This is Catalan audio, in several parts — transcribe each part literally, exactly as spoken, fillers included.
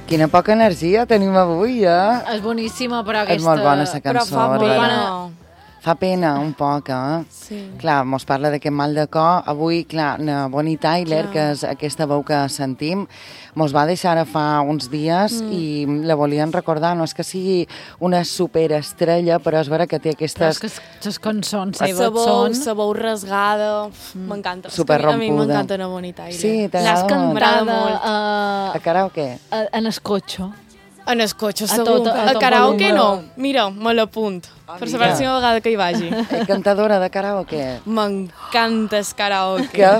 Quina poca energia tenim avui, eh? És boníssima, però aquesta... És molt bona, la cançó. Però fa molt bona... Fa pena, un poc, eh? Sí. Clar, mos parla d'aquest mal de cor. Avui, clar, na Bonnie Tyler, clar. que és aquesta veu que sentim, mos va deixar ara fa uns dies mm. i la volien recordar. No és que sigui una superestrella, però és vera que té aquestes... Però és que les cançons seves sa veu, són... sa veu rasgada, m'encanta. Superrompuda. A mi m'encanta una Bonnie Tyler. Sí, L'has t'agrada molt. cantada molt. A karaoke? a, en el cotxe. En el cotxe, A segur. tot- a A tot karaoke volum. no. Mira, me l'apunt. Per la pròxima vegada que hi vagi. Eh, cantadora de karaoke? M'encanta el karaoke. Que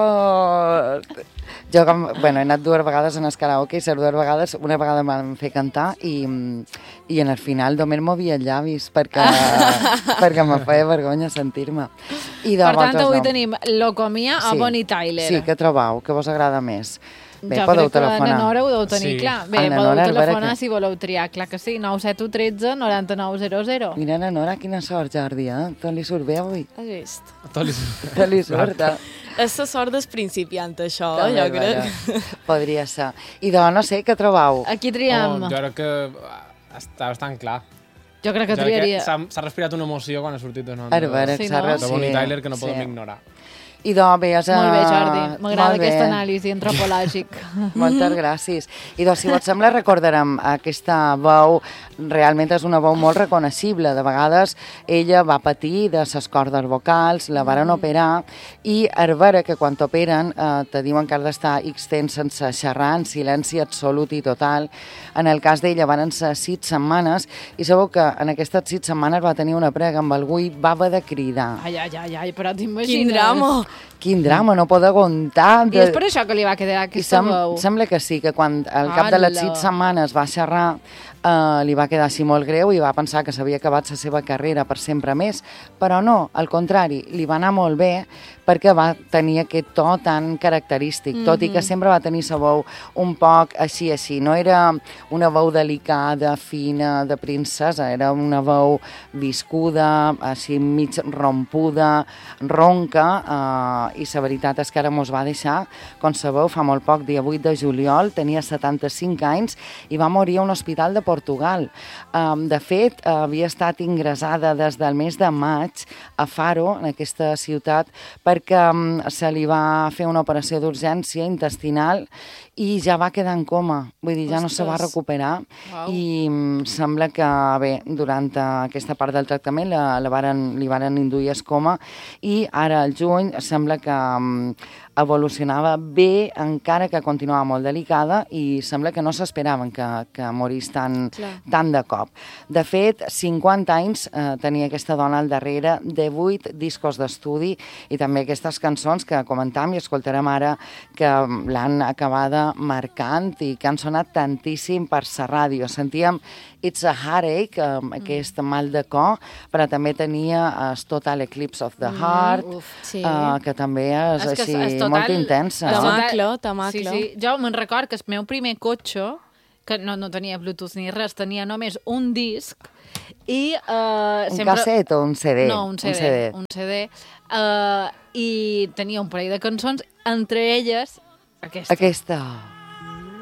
fort! Jo, com, bueno, he anat dues vegades en el karaoke i les dues vegades, una vegada em van fer cantar i, i en el final només movia els llavis perquè, perquè me feia vergonya sentir-me. I de Per tant, vosaltres avui no. tenim Locomia a Sí. Bonnie Tyler. Sí, què trobeu? Què vos agrada més? Bé, jo podeu crec que la telefonar. Nora ho deu tenir Sí. clar. Bé, Ah, la podeu Nora, Albert, telefonar que- si voleu triar. Clar que sí, nou set u tretze noranta-nou zero zero. Mira, na Nora, quina sort, Jordi, eh? Tot li surt bé avui. Has vist? Tot li... Tot li surt, eh? És la sort del principiant, això, També, jo crec. bueno, podria ser. I doncs, no sé, què trobeu? Aquí triem. Oh, jo crec que està bastant clar. Jo crec que Jo crec que triaria... s'ha s'ha respirat una emoció quan ha sortit de, nom Ara, veure, Sí, s'ha no? re- de Bonnie sí, Tyler que no sí. podem ignorar. I doncs, bé, és... Molt bé, eh, Jordi. M'agrada molt bé. aquest anàlisi antropològic. Moltes gràcies. I doncs, si vos sembla, recordarem aquesta veu, realment és una veu molt reconeixible. De vegades ella va patir de ses cordes vocals, la varen operar, i és vera que quan t'operen eh, te diuen que has d'estar X temps sense xerrar, en silenci absolut i total. En el cas d'ella van ser sis setmanes, i sabeu que en aquestes sis setmanes va tenir una prega amb algú i va haver de cridar. Ai, ai, ai, ai, però t'imagines... Quin drama! Quin drama, no pot aguantar. I és per això que li va quedar I aquesta sem veu. sembla que sí, que quan al cap de les Ala. sis setmanes va xerrar eh, li va quedar així molt greu i va pensar que s'havia acabat la seva carrera per sempre més, però no, al contrari, li va anar molt bé perquè va tenir aquest to tan característic, mm -hmm. tot i que sempre va tenir la veu un poc així, així. No era una veu delicada, fina, de princesa, era una veu viscuda, així mig rompuda, ronca, eh, i la veritat és que ara mos va deixar, com sabeu, fa molt poc, dia vuit de juliol, tenia setanta-cinc anys i va morir a un hospital de Portugal. Eh, de fet, eh, havia estat ingressada des del mes de maig a Faro, en aquesta ciutat, perquè um, se li va fer una operació d'urgència intestinal i ja va quedar en coma, vull dir, ja no se va Ostres. recuperar. Uau. I um, sembla que, bé, durant uh, aquesta part del tractament la, la varen, li varen induir el coma i ara al juny sembla que um, evolucionava bé, encara que continuava molt delicada i sembla que no s'esperaven que, que morís tan, tan de cop. De fet, cinquanta anys eh, tenia aquesta dona al darrere, divuit discos d'estudi i també aquestes cançons que comentam i escoltarem ara que l'han acabada marcant i que han sonat tantíssim per la ràdio. Sentíem It's a Heartache, eh, mm. aquest mal de cor, però també tenia el Total Eclipse of the Heart, Mm, uf, sí. eh, que també és, És que així és total- molt intensa. és No? total- Tamacle, tamacle. Sí, sí. Jo me'n record que el meu primer cotxe, que no, no tenia Bluetooth ni res, tenia només un disc i... Uh, Un sempre... casset o un C D? No, un C D. Un C D. Un C D uh, I tenia un parell de cançons, entre elles aquesta. Aquesta...